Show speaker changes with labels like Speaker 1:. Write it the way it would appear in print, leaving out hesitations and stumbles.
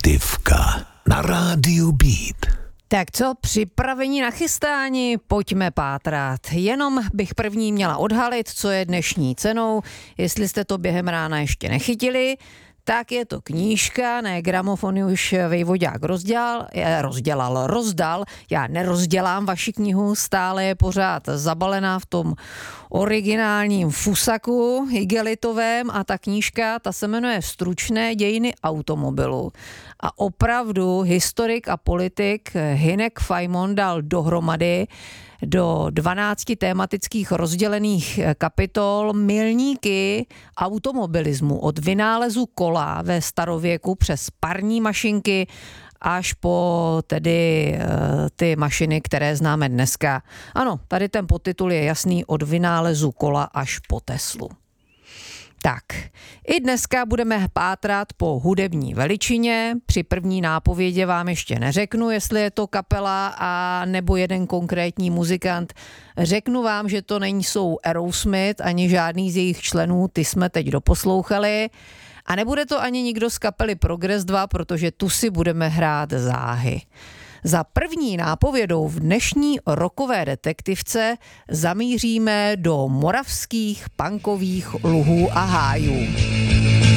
Speaker 1: Detektivka na rádiu Beat.
Speaker 2: Tak co, připraveni na chystání? Pojďme pátrat. Jenom bych první měla odhalit, co je dnešní cenou. Jestli jste to během rána ještě nechytili, tak je to knížka, ne gramofony už Vejvodák rozdal. Já nerozdělám vaši knihu, stále je pořád zabalená v tom originálním fusaku igelitovém a ta knížka, ta se jmenuje Stručné dějiny automobilu. A opravdu historik a politik Hynek Fajmon dal dohromady do 12 tematických rozdělených kapitol milníky automobilismu od vynálezu kola ve starověku přes parní mašinky až po tedy ty mašiny, které známe dneska. Ano, tady ten podtitul je jasný, od vynálezu kola až po Teslu. Tak, i dneska budeme pátrat po hudební veličině. Při první nápovědě vám ještě neřeknu, jestli je to kapela a nebo jeden konkrétní muzikant. Řeknu vám, že to nejsou Aerosmith ani žádný z jejich členů, ty jsme teď doposlouchali. A nebude to ani nikdo z kapely Progress 2, protože tu si budeme hrát záhy. Za první nápovědou v dnešní rockové detektivce zamíříme do moravských punkových luhů a hájů.